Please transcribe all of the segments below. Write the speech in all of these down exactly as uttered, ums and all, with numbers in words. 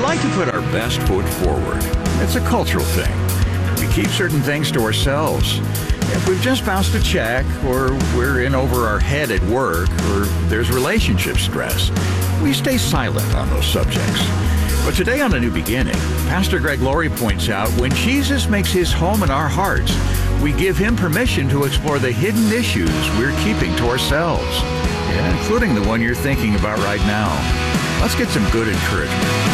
like to put our best foot forward. It's a cultural thing. We keep certain things to ourselves. If we've just bounced a check, or we're in over our head at work, or there's relationship stress, we stay silent on those subjects. But today on A New Beginning, Pastor Greg Laurie points out when Jesus makes his home in our hearts, we give him permission to explore the hidden issues we're keeping to ourselves, yeah, including the one you're thinking about right now. Let's get some good encouragement.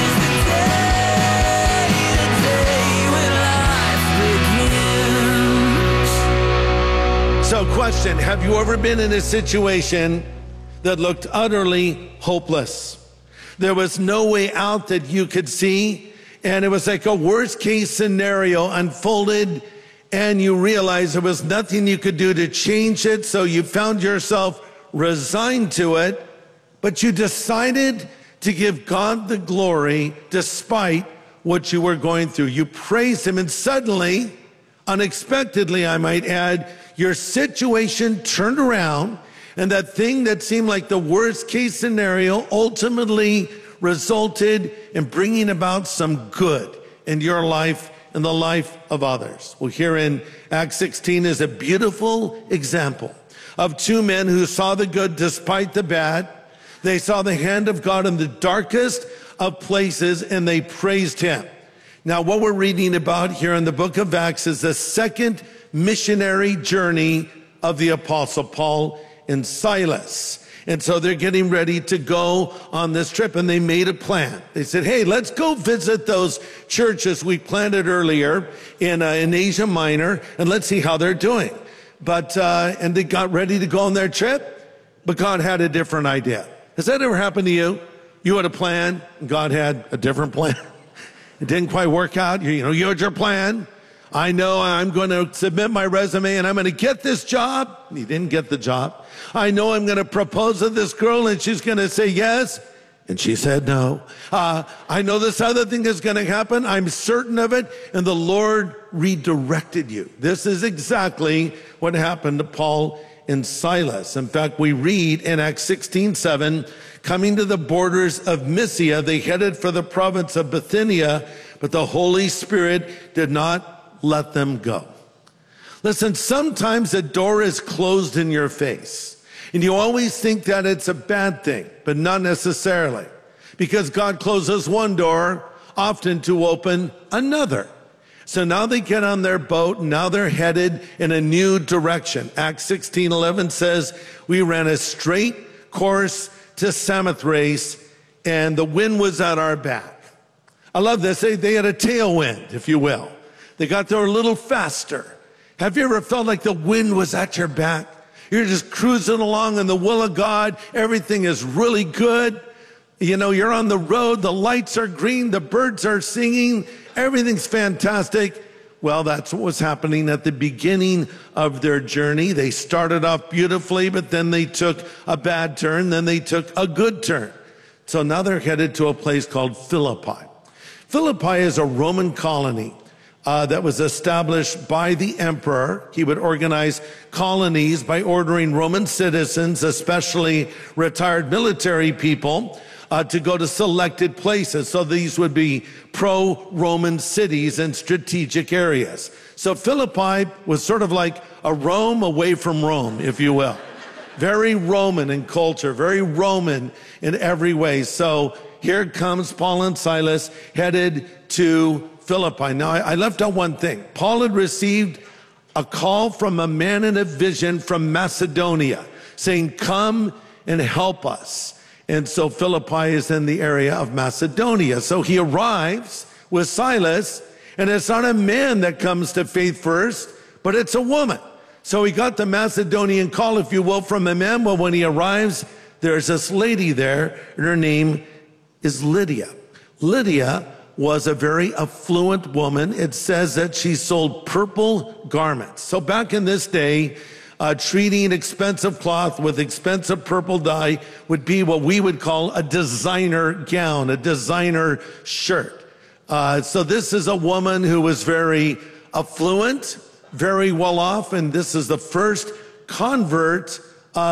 So, question, have you ever been in a situation that looked utterly hopeless? There was no way out that you could see, and it was like a worst case scenario unfolded, and you realized there was nothing you could do to change it, so you found yourself resigned to it, but you decided to give God the glory despite what you were going through. You praised him, and suddenly, unexpectedly, I might add, your situation turned around, and that thing that seemed like the worst case scenario ultimately resulted in bringing about some good in your life and the life of others. Well, here in Acts sixteen is a beautiful example of two men who saw the good despite the bad. They saw the hand of God in the darkest of places, and they praised him. Now, what we're reading about here in the book of Acts is the second missionary journey of the Apostle Paul and Silas. And so they're getting ready to go on this trip, and they made a plan. They said, hey, let's go visit those churches we planted earlier in, uh, in Asia Minor, and let's see how they're doing. But, uh, and they got ready to go on their trip, but God had a different idea. Has that ever happened to you? You had a plan, and God had a different plan. It didn't quite work out. You, you know, you had your plan. I know I'm going to submit my resume and I'm going to get this job. He didn't get the job. I know I'm going to propose to this girl and she's going to say yes. And she said no. Uh, I know this other thing is going to happen. I'm certain of it. And the Lord redirected you. This is exactly what happened to Paul and Silas. In fact, we read in Acts sixteen seven, coming to the borders of Mysia, they headed for the province of Bithynia, but the Holy Spirit did not let them go. Listen, sometimes a door is closed in your face, and you always think that it's a bad thing, but not necessarily, because God closes one door often to open another. So now they get on their boat, and now they're headed in a new direction. Acts sixteen eleven says, we ran a straight course to Samothrace, and the wind was at our back. I love this. They, they had a tailwind, if you will. They got there a little faster. Have you ever felt like the wind was at your back? You're just cruising along in the will of God. Everything is really good. You know, you're on the road. The lights are green. The birds are singing. Everything's fantastic. Well, that's what was happening at the beginning of their journey. They started off beautifully, but then they took a bad turn. Then they took a good turn. So now they're headed to a place called Philippi. Philippi is a Roman colony. Uh, that was established by the emperor. He would organize colonies by ordering Roman citizens, especially retired military people, uh, to go to selected places. So these would be pro-Roman cities and strategic areas. So Philippi was sort of like a Rome away from Rome, if you will. Very Roman in culture, very Roman in every way. So here comes Paul and Silas headed to Philippi. Now, I left out one thing. Paul had received a call from a man in a vision from Macedonia saying, come and help us. And so Philippi is in the area of Macedonia. So he arrives with Silas, and it's not a man that comes to faith first, but it's a woman. So he got the Macedonian call, if you will, from a man. Well, when he arrives, there's this lady there, and her name is Lydia. Lydia was a very affluent woman. It says that she sold purple garments. So back in this day, uh, treating expensive cloth with expensive purple dye would be what we would call a designer gown, a designer shirt. Uh, so this is a woman who was very affluent, very well off, and this is the first convert of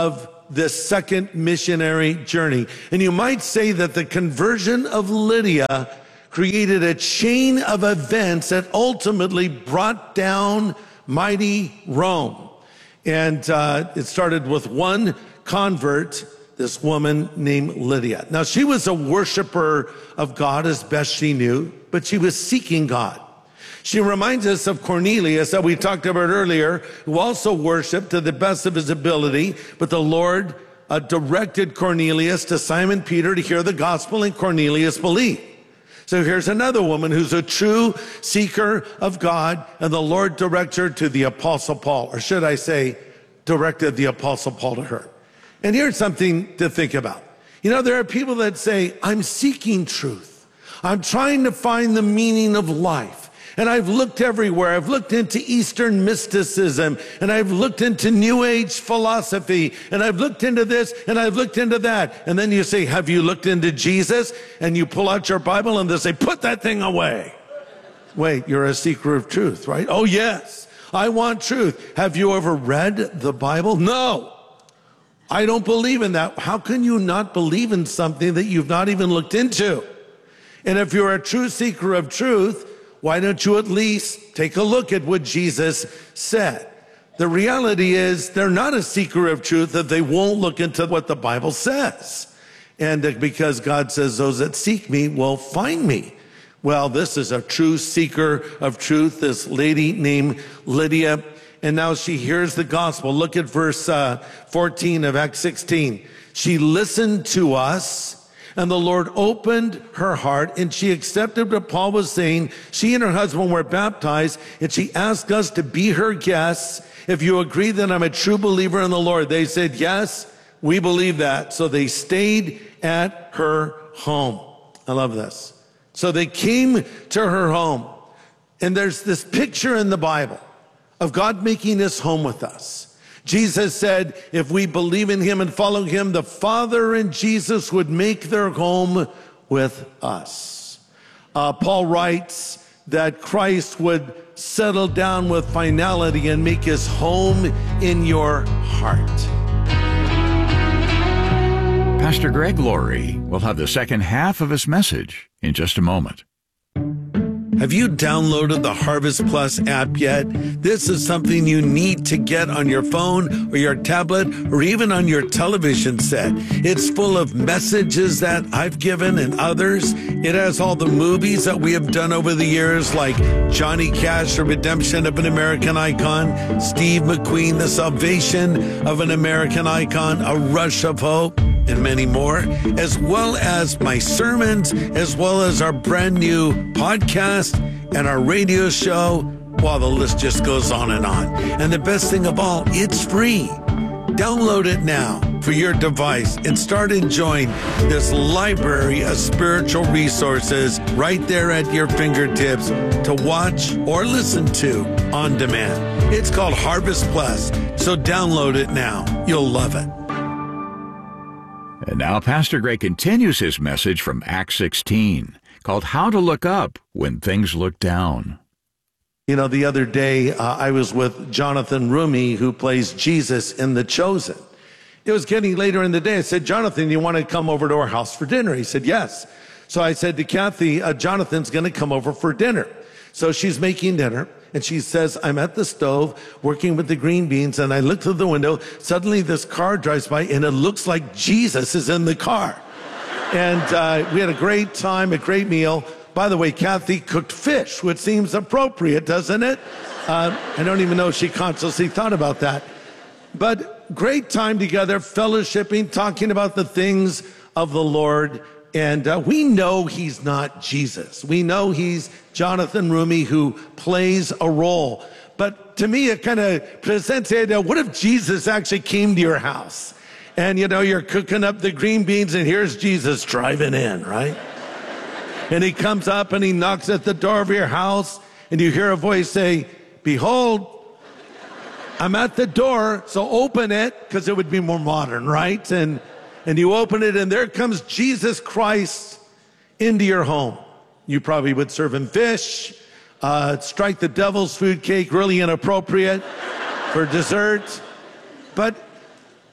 this second missionary journey. And you might say that the conversion of Lydia created a chain of events that ultimately brought down mighty Rome. And uh, it started with one convert, this woman named Lydia. Now, she was a worshiper of God as best she knew, but she was seeking God. She reminds us of Cornelius that we talked about earlier, who also worshiped to the best of his ability, but the Lord uh, directed Cornelius to Simon Peter to hear the gospel, and Cornelius believed. So here's another woman who's a true seeker of God, and the Lord directs her to the Apostle Paul, or should I say, directed the Apostle Paul to her. And here's something to think about. You know, there are people that say, I'm seeking truth. I'm trying to find the meaning of life. And I've looked everywhere. I've looked into Eastern mysticism, and I've looked into New Age philosophy, and I've looked into this, and I've looked into that. And then you say, have you looked into Jesus? And you pull out your Bible, and they say, put that thing away. Wait, you're a seeker of truth, right? Oh, yes, I want truth. Have you ever read the Bible? No, I don't believe in that. How can you not believe in something that you've not even looked into? And if you're a true seeker of truth, why don't you at least take a look at what Jesus said? The reality is they're not a seeker of truth that they won't look into what the Bible says. And because God says those that seek me will find me. Well, this is a true seeker of truth, this lady named Lydia. And now she hears the gospel. Look at verse uh, fourteen of Acts sixteen. She listened to us, and the Lord opened her heart, and she accepted what Paul was saying. She and her husband were baptized, and she asked us to be her guests. If you agree that I'm a true believer in the Lord, they said, yes, we believe that. So they stayed at her home. I love this. So they came to her home, and there's this picture in the Bible of God making his home with us. Jesus said, if we believe in him and follow him, the Father and Jesus would make their home with us. Uh, Paul writes that Christ would settle down with finality and make his home in your heart. Pastor Greg Laurie will have the second half of his message in just a moment. Have you downloaded the Harvest Plus app yet? This is something you need to get on your phone or your tablet or even on your television set. It's full of messages that I've given and others. It has all the movies that we have done over the years, like Johnny Cash, The Redemption of an American Icon, Steve McQueen, The Salvation of an American Icon, A Rush of Hope, and many more, as well as my sermons, as well as our brand new podcast and our radio show. Well, the list just goes on and on. And the best thing of all, it's free. Download it now for your device and start enjoying this library of spiritual resources right there at your fingertips to watch or listen to on demand. It's called Harvest Plus, so download it now. You'll love it. And now Pastor Greg continues his message from Acts sixteen, called How to Look Up When Things Look Down. You know, the other day, uh, I was with Jonathan Rumi, who plays Jesus in The Chosen. It was getting later in the day. I said, Jonathan, you want to come over to our house for dinner? He said, yes. So I said to Kathy, uh, Jonathan's going to come over for dinner. So she's making dinner, and she says, I'm at the stove working with the green beans, and I look through the window. Suddenly this car drives by, and it looks like Jesus is in the car. And uh, we had a great time, a great meal. By the way, Kathy cooked fish, which seems appropriate, doesn't it? Uh, I don't even know if she consciously thought about that. But great time together, fellowshipping, talking about the things of the Lord. And uh, we know he's not Jesus. We know he's Jonathan Rumi, who plays a role. But to me, it kind of presents the idea, what if Jesus actually came to your house? And, you know, you're cooking up the green beans, and here's Jesus driving in, right? And he comes up and he knocks at the door of your house, and you hear a voice say, behold, I'm at the door, so open it, because it would be more modern, right? And and you open it, and there comes Jesus Christ into your home. You probably would serve him fish, uh, strike the devil's food cake, really inappropriate for dessert. But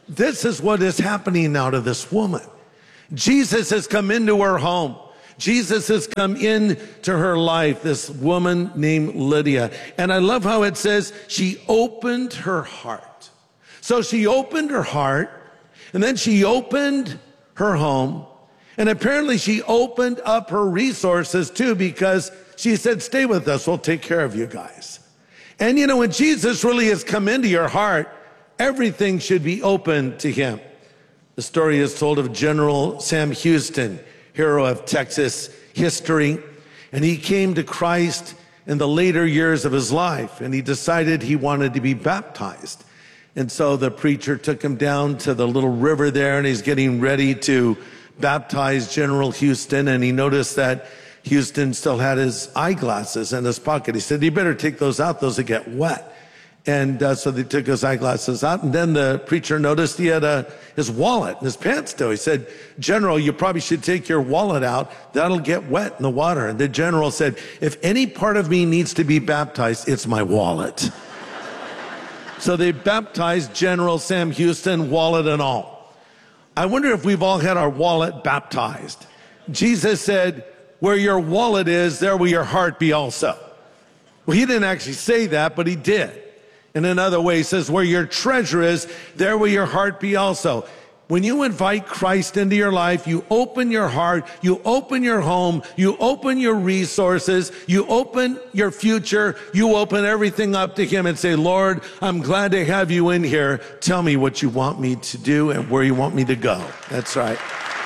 this is what is happening now to this woman. Jesus has come into her home. Jesus has come into her life, this woman named Lydia. And I love how it says she opened her heart. So she opened her heart, and then she opened her home. And apparently she opened up her resources too, because she said, stay with us, we'll take care of you guys. And you know, when Jesus really has come into your heart, everything should be open to him. The story is told of General Sam Houston, hero of Texas history. And he came to Christ in the later years of his life, and he decided he wanted to be baptized. And so the preacher took him down to the little river there, and he's getting ready to baptize General Houston. And he noticed that Houston still had his eyeglasses in his pocket. He said, you better take those out, those will get wet. And uh, so they took his eyeglasses out, and then the preacher noticed he had a, his wallet in his pants still. He said, General, you probably should take your wallet out. That'll get wet in the water. And the general said, if any part of me needs to be baptized, it's my wallet. So they baptized General Sam Houston, wallet and all. I wonder if we've all had our wallet baptized. Jesus said, where your wallet is, there will your heart be also. Well, he didn't actually say that, but he did. In another way, he says, where your treasure is, there will your heart be also. When you invite Christ into your life, you open your heart, you open your home, you open your resources, you open your future, you open everything up to him and say, Lord, I'm glad to have you in here. Tell me what you want me to do and where you want me to go. That's right.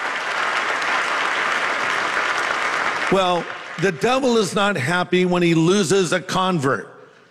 Well, the devil is not happy when he loses a convert.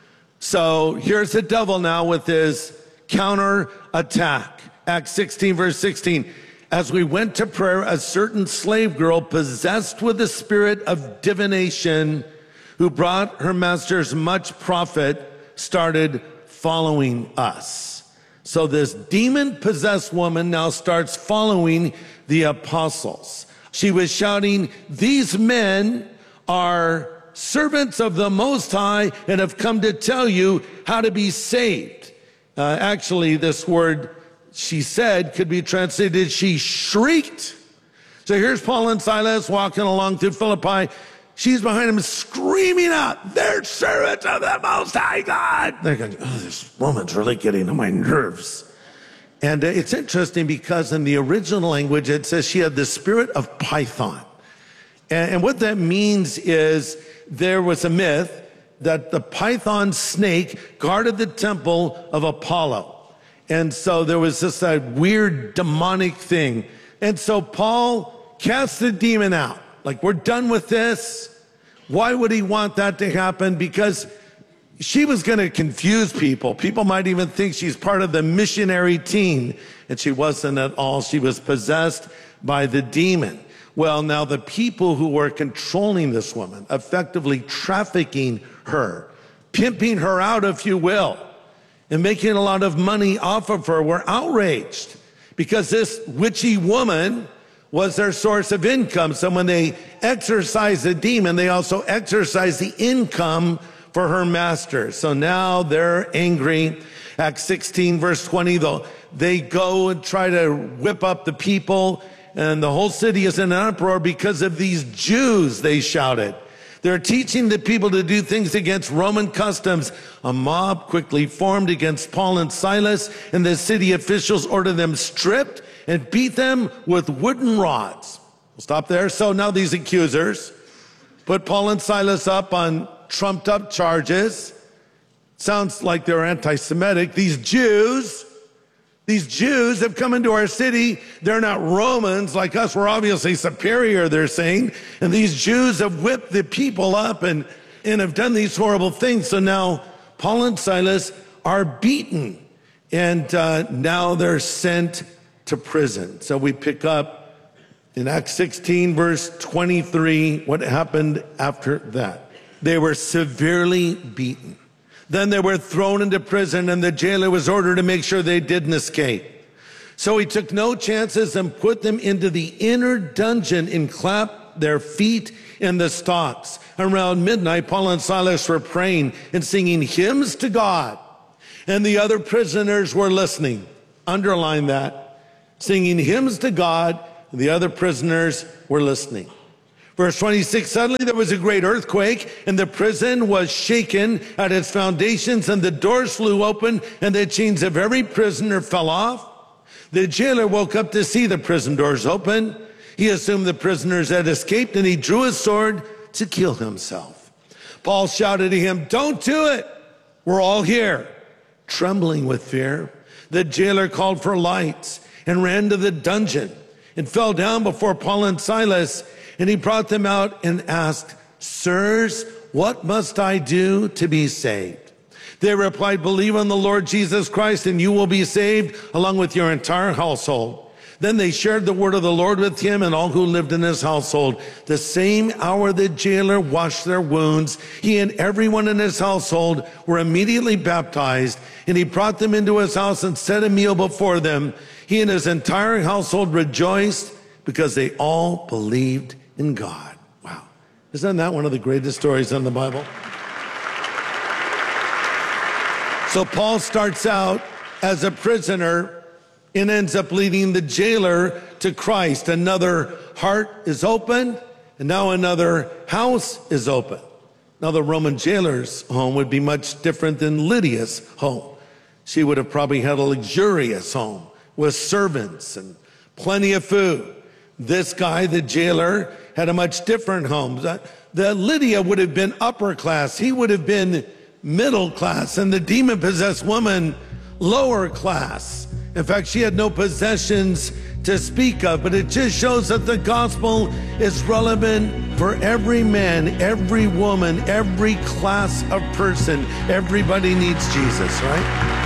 So here's the devil now with his counter attack. Acts sixteen, verse sixteen. As we went to prayer, a certain slave girl possessed with the spirit of divination, who brought her masters much profit, started following us. So this demon-possessed woman now starts following the apostles. She was shouting, these men are servants of the Most High and have come to tell you how to be saved. Uh, actually, this word she said could be translated, she shrieked. So here's Paul and Silas walking along through Philippi. She's behind him screaming out, they're servants of the Most High God. They're going, oh, this woman's really getting on my nerves. And uh, it's interesting because in the original language, it says she had the spirit of Python. And, and what that means is there was a myth that the python snake guarded the temple of Apollo. And so there was this uh, weird demonic thing. And so Paul cast the demon out. Like, we're done with this. Why would he want that to happen? Because she was going to confuse people. People might even think she's part of the missionary team. And she wasn't at all. She was possessed by the demon. Well, now the people who were controlling this woman, effectively trafficking her, pimping her out, if you will, and making a lot of money off of her, were outraged because this witchy woman was their source of income. So when they exorcised the demon, they also exorcised the income for her master. So now they're angry. Acts sixteen, verse twenty, though, they go and try to whip up the people, and the whole city is in an uproar because of these Jews, they shouted. They're teaching the people to do things against Roman customs. A mob quickly formed against Paul and Silas, and the city officials ordered them stripped and beat them with wooden rods. We'll stop there. So now these accusers put Paul and Silas up on trumped up charges. Sounds like they're anti-Semitic. These Jews, these Jews have come into our city. They're not Romans like us. We're obviously superior, they're saying. And these Jews have whipped the people up and, and have done these horrible things. So now Paul and Silas are beaten. And uh, now they're sent to prison. So we pick up in Acts sixteen, verse twenty-three, what happened after that. They were severely beaten. Then they were thrown into prison, and the jailer was ordered to make sure they didn't escape. So he took no chances and put them into the inner dungeon and clapped their feet in the stocks. Around midnight, Paul and Silas were praying and singing hymns to God, and the other prisoners were listening. Underline that. Singing hymns to God, and the other prisoners were listening. Verse twenty-six, suddenly there was a great earthquake, and the prison was shaken at its foundations, and the doors flew open, and the chains of every prisoner fell off. The jailer woke up to see the prison doors open. He assumed the prisoners had escaped, and he drew his sword to kill himself. Paul shouted to him, "Don't do it. We're all here." Trembling with fear, the jailer called for lights and ran to the dungeon and fell down before Paul and Silas. And he brought them out and asked, "Sirs, what must I do to be saved?" They replied, "Believe on the Lord Jesus Christ and you will be saved, along with your entire household." Then they shared the word of the Lord with him and all who lived in his household. The same hour the jailer washed their wounds, he and everyone in his household were immediately baptized. And he brought them into his house and set a meal before them. He and his entire household rejoiced because they all believed in God. Wow. Isn't that one of the greatest stories in the Bible? So Paul starts out as a prisoner and ends up leading the jailer to Christ. Another heart is open, and now another house is open. Now the Roman jailer's home would be much different than Lydia's home. She would have probably had a luxurious home with servants and plenty of food. This guy, the jailer, had a much different home. The Lydia would have been upper class. He would have been middle class, and the demon-possessed woman, lower class. In fact, she had no possessions to speak of, but it just shows that the gospel is relevant for every man, every woman, every class of person. Everybody needs Jesus, right?